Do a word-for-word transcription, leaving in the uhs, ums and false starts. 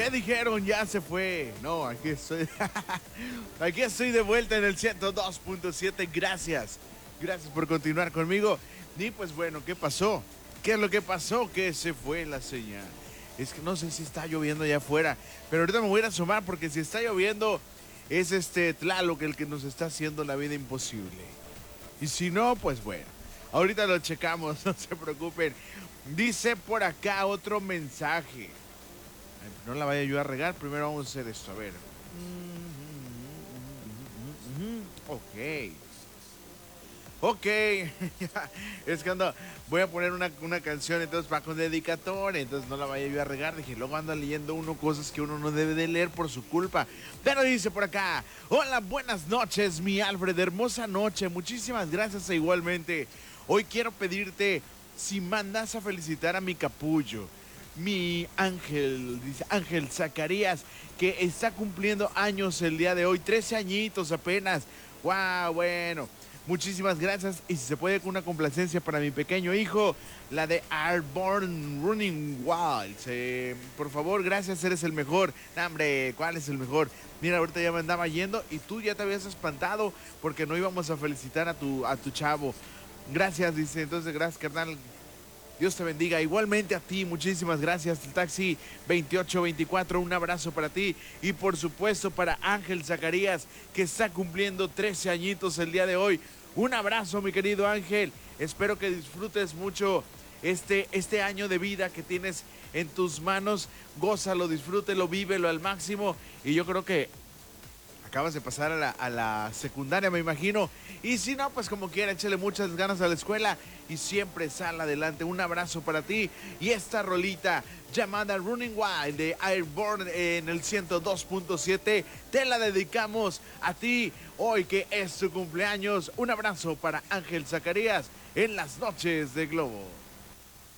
¿Qué dijeron? Ya se fue. No, aquí estoy. Aquí estoy de vuelta en el ciento dos punto siete. Gracias. Gracias por continuar conmigo. Y pues bueno, ¿qué pasó? ¿Qué es lo que pasó? Que se fue la señal. Es que no sé si está lloviendo allá afuera, pero ahorita me voy a ir a asomar porque si está lloviendo es este Tlaloc el que nos está haciendo la vida imposible. Y si no, pues bueno, ahorita lo checamos, no se preocupen. Dice por acá otro mensaje. Ay, no la vaya yo a regar, primero vamos a hacer esto, a ver. Ok. Ok, es que ando, voy a poner una, una canción entonces para con dedicatoria, entonces no la vaya yo a regar, dije, luego anda leyendo uno cosas que uno no debe de leer por su culpa. Pero dice por acá, hola, buenas noches, mi Alfred, hermosa noche, muchísimas gracias e igualmente. Hoy quiero pedirte si mandas a felicitar a mi capullo, mi Ángel, dice Ángel Zacarías, que está cumpliendo años el día de hoy, trece añitos apenas. Wow, bueno. Muchísimas gracias y si se puede con una complacencia para mi pequeño hijo, la de Airborne Running Wild. Eh, por favor, gracias, eres el mejor. Nah, hombre, ¿cuál es el mejor? Mira, ahorita ya me andaba yendo y tú ya te habías espantado porque no íbamos a felicitar a tu, a tu chavo. Gracias, dice, entonces gracias, carnal. Dios te bendiga. Igualmente a ti, muchísimas gracias. El taxi veintiocho veinticuatro, un abrazo para ti. Y por supuesto para Ángel Zacarías, que está cumpliendo trece añitos el día de hoy. Un abrazo, mi querido Ángel. Espero que disfrutes mucho este, este año de vida que tienes en tus manos. Gózalo, disfrútelo, vívelo al máximo. Y yo creo que acabas de pasar a la, a la secundaria, me imagino. Y si no, pues como quiera, échale muchas ganas a la escuela y siempre sal adelante. Un abrazo para ti. Y esta rolita llamada Running Wild de Airborne en el ciento dos punto siete te la dedicamos a ti hoy que es tu cumpleaños. Un abrazo para Ángel Zacarías en las noches de Globo.